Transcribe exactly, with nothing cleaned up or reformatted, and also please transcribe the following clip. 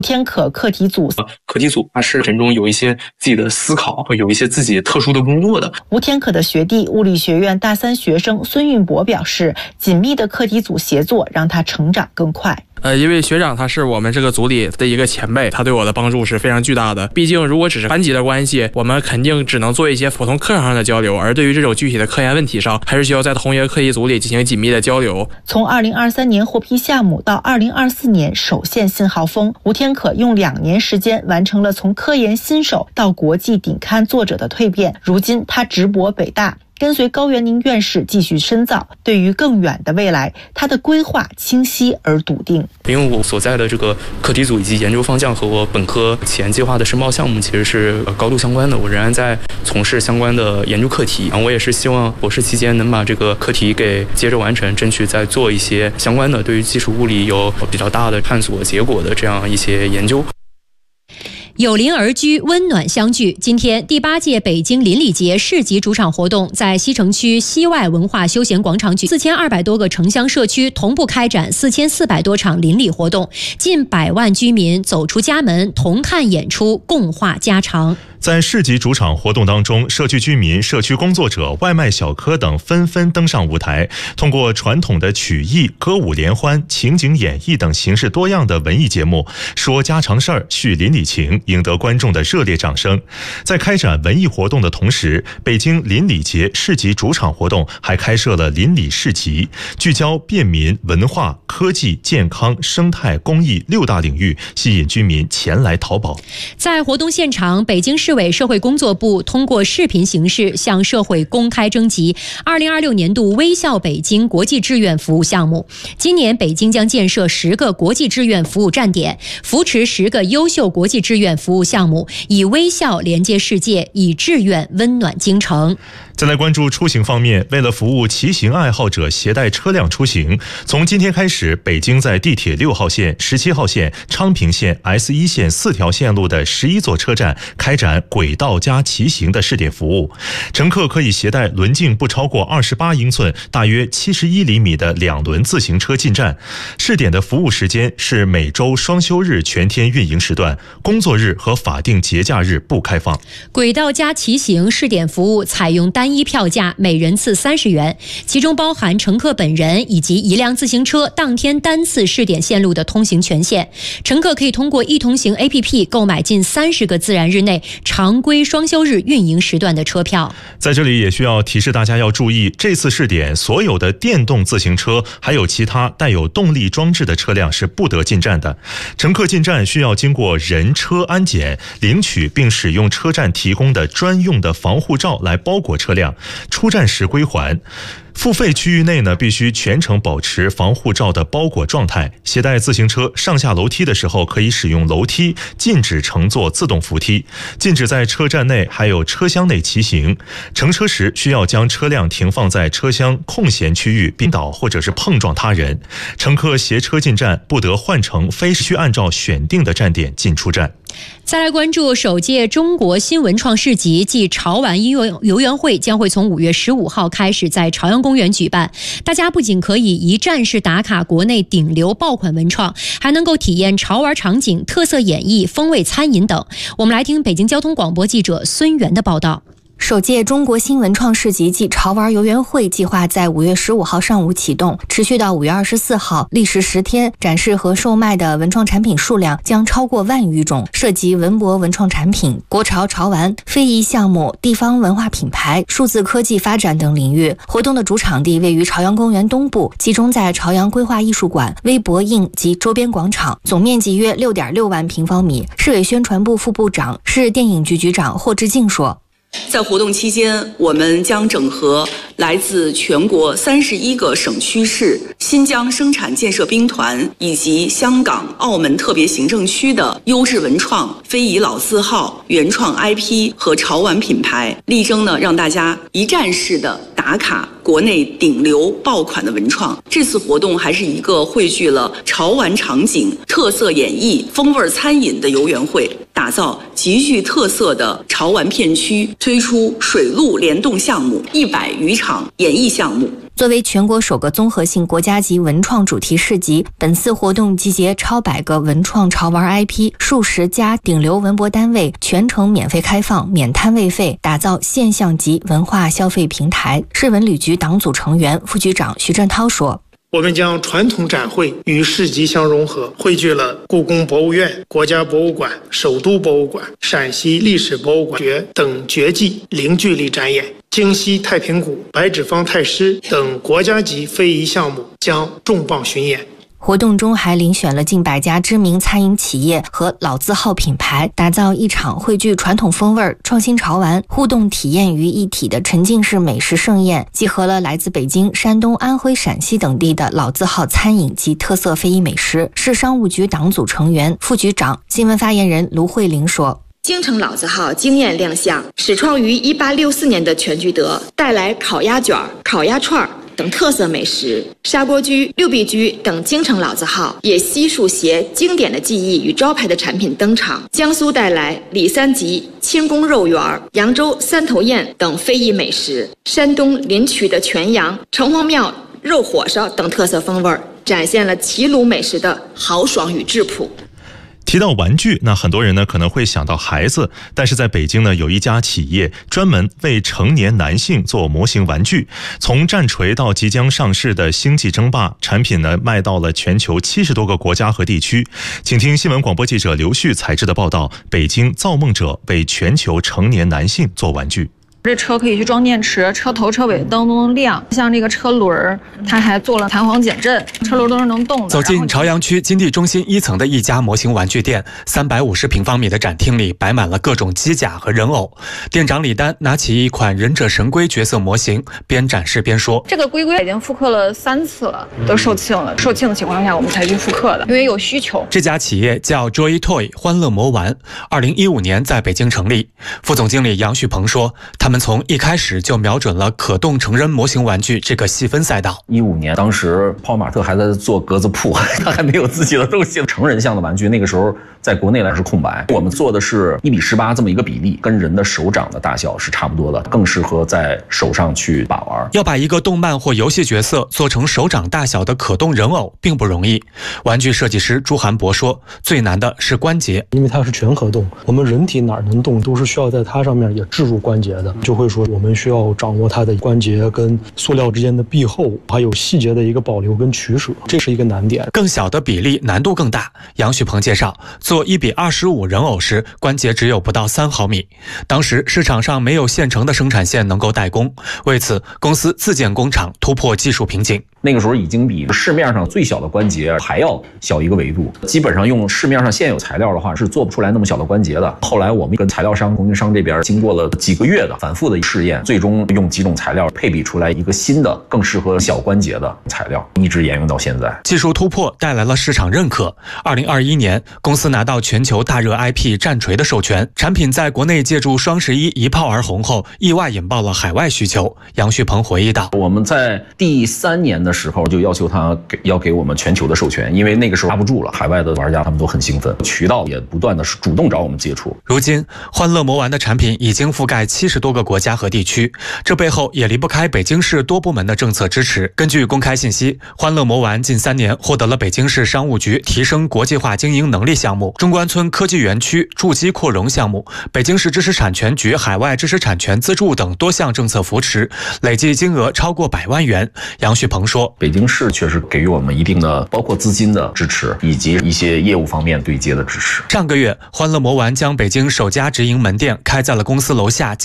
天可课题组， 课题组它是人中有一些自己的思考，会有一些自己特殊的工作的。 吴天可的学弟物理学院大三学生孙运博表示，紧密的课题组协作让他成长更快。 呃，因为学长他是我们这个组里的一个前辈，他对我的帮助是非常巨大的。毕竟如果只是班级的关系，我们肯定只能做一些普通课堂上的交流，而对于这种具体的科研问题上，还是需要在同一个课题组里进行紧密的交流。 从二零二三年获批项目到二零二四年首现信号峰，吴天可用两年时间完成了从科研新手到国际顶刊作者的蜕变。如今他直博北大，跟随高元宁院士继续深造，对于更远的未来，他的规划清晰而笃定。 因为我所在的这个课题组以及研究方向和我本科前计划的申报项目其实是高度相关的，我仍然在从事相关的研究课题，然后我也是希望博士期间能把这个课题给接着完成，争取再做一些相关的对于基础物理有比较大的探索结果的这样一些研究。 有邻而居，温暖相聚。今天，第八届北京邻里节市级主场活动在西城区西外文化休闲广场举，四千二百多个城乡社区同步开展四千四百多场邻里活动，近百万居民走出家门，同看演出，共话家常。 在市级主场活动当中，社区居民、社区工作者、外卖小哥等纷纷登上舞台，通过传统的曲艺、歌舞联欢、情景演绎等形式多样的文艺节目，说家常事儿、叙邻里情，赢得观众的热烈掌声。在开展文艺活动的同时，北京邻里节市级主场活动还开设了邻里市集，聚焦便民、文化、科技、健康、生态、公益六大领域，吸引居民前来淘宝。 在活动现场，北京市委社会工作部通过视频形式向社会公开征集二零二六年度微笑北京国际志愿服务项目。今年北京将建设十个国际志愿服务站点，扶持十个优秀国际志愿服务项目，以微笑连接世界，以志愿温暖京城。 再来关注出行方面，为了服务骑行爱好者携带车辆出行，从今天开始，北京在地铁六号线、十七号线、昌平线、S 一线四条线路的十一座车站开展轨道加骑行的试点服务。乘客可以携带轮径不超过二十八英寸、大约七十一厘米的两轮自行车进站。试点的服务时间是每周双休日全天运营时段，工作日和法定节假日不开放。 轨道加骑行试点服务采用单一票价，每人次三十元，其中包含乘客本人以及一辆自行车当天单次试点线路的通行权限。乘客可以通过一同行 A P P 购买近三十个自然日内常规双休日运营时段的车票。 在这里也需要提示大家要注意，这次试点所有的电动自行车还有其他带有动力装置的车辆是不得进站的。乘客进站需要经过人车安检，领取并使用车站提供的专用的防护罩来包裹车辆，出站时归还。付费区域内呢，必须全程保持防护罩的包裹状态。携带自行车上下楼梯的时候，可以使用楼梯，禁止乘坐自动扶梯，禁止在车站内还有车厢内骑行。乘车时需要将车辆停放在车厢空闲区域，并倒或者是碰撞他人。乘客携车进站不得换乘，非需按照选定的站点进出站。 再来关注首届中国新文创市集暨潮玩音乐游园会将会从五月十五号开始在朝阳公园举办。大家不仅可以一站式打卡国内顶流爆款文创，还能够体验潮玩场景、特色演绎、风味餐饮等。我们来听北京交通广播记者孙源的报道。 首届中国新文创市集暨潮玩游园会计划在五月十五号上午启动，持续到五月二十四号，历时十天。展示和售卖的文创产品数量将超过万余种，涉及文博文创产品、国潮潮玩、非遗项目、地方文化品牌、数字科技发展等领域。活动的主场地位于朝阳公园东部，集中在朝阳规划艺术馆、微博映及周边广场，总面积约 六点六万平方米。市委宣传部副部长、市电影局局长霍志静说， 在活动期间，我们将整合来自全国三十一个省区市、新疆生产建设兵团以及香港、澳门特别行政区的优质文创、非遗老字号、原创 I P 和潮玩品牌，力争呢让大家一站式的打卡国内顶流爆款的文创。这次活动还是一个汇聚了潮玩场景、特色演绎、风味餐饮的游园会，打造极具特色的潮玩片区，推出水陆联动项目一百余场演艺项目。 作为全国首个综合性国家级文创主题市集，本次活动集结超百个文创潮玩 I P， 数十家顶流文博单位，全程免费开放，免摊位费，打造现象级文化消费平台。市文旅局党组成员、副局长徐振涛说， 我们将传统展会与市集相融合，汇聚了故宫博物院、国家博物馆、首都博物馆、陕西历史博物馆等绝技零距离展演。京西太平谷、白纸坊太师等国家级非遗项目将重磅巡演。 活动中还遴选了近百家知名餐饮企业和老字号品牌，打造一场汇聚传统风味、创新潮玩、互动体验于一体的沉浸式美食盛宴，集合了来自北京、山东、安徽、陕西等地的老字号餐饮及特色非遗美食。市商务局党组成员、副局长、新闻发言人卢慧玲说， 京城老字号惊艳亮相，始创于一八六四年的全聚德带来烤鸭卷、烤鸭串等特色美食，砂锅居、六必居等京城老字号也悉数携经典的技艺与招牌的产品登场。江苏带来李三吉清宫肉圆、扬州三头宴等非遗美食，山东临朐的全羊、城隍庙肉火烧等特色风味，展现了齐鲁美食的豪爽与质朴。 提到玩具，那很多人呢可能会想到孩子，但是在北京呢有一家企业专门为成年男性做模型玩具，从战锤到即将上市的星际争霸，产品呢卖到了全球七十多个国家和地区。请听新闻广播记者刘旭采制的报道：北京造梦者为全球成年男性做玩具。 这车可以去装电池，车头车尾灯都能亮，像这个车轮它还做了弹簧减震，车轮都是能动的。 走进朝阳区金地中心一层的一家模型玩具店，三百五十平方米的展厅里摆满了各种机甲和人偶。店长李丹拿起一款忍者神龟角色模型，边展示边说：“ 这个龟龟已经复刻了三次了，都售罄了。售罄的情况下，我们才去复刻的，因为有需求。” 这家企业叫 Joy Toy 欢乐魔玩，二零一五年在北京成立。副总经理杨旭鹏说，他们从一开始就瞄准了可动成人模型玩具这个细分赛道。 一五年，当时泡玛特还在做格子铺，他还没有自己的东西。成人向的玩具那个时候在国内来是空白，我们做的是一比十八这么一个比例，跟人的手掌的大小是差不多的，更适合在手上去把玩。 要把一个动漫或游戏角色做成手掌大小的可动人偶并不容易。玩具设计师朱寒博说，最难的是关节， 因为它是全可动，我们人体哪儿能动都是需要在它上面也置入关节的，就会说我们需要掌握它的关节跟塑料之间的壁厚，还有细节的一个保留跟取舍，这是一个难点。 更小的比例难度更大。杨旭鹏介绍，做一比二十五人偶时，关节只有不到三毫米。当时市场上没有现成的生产线能够代工，为此公司自建工厂，突破技术瓶颈。 那个时候已经比市面上最小的关节还要小一个维度，基本上用市面上现有材料的话是做不出来那么小的关节的。后来我们跟材料商、供应商这边经过了几个月的反复的试验，最终用几种材料配比出来一个新的更适合小关节的材料，一直沿用到现在。 技术突破带来了市场认可。二零二一年，公司拿到全球大热 I P 战锤的授权，产品在国内借助双十一一炮而红后，意外引爆了海外需求。杨旭鹏回忆道， 我们在第三年的时候就要求他给要给我们全球的授权，因为那个时候拉不住了，海外的玩家他们都很兴奋，渠道也不断的主动找我们接触。 如今欢乐魔玩的产品已经覆盖七十多个国家和地区，这背后也离不开北京市多部门的政策支持。根据公开信息，欢乐魔玩近三年获得了北京市商务局提升国际化经营能力项目、中关村科技园区筑基扩容项目、北京市知识产权局海外知识产权资助等多项政策扶持，累计金额超过百万元。杨旭鹏说， 北京市确实给予我们一定的包括资金的支持，以及一些业务方面对接的支持。 上个月，欢乐魔玩将北京首家直营门店开在了公司楼下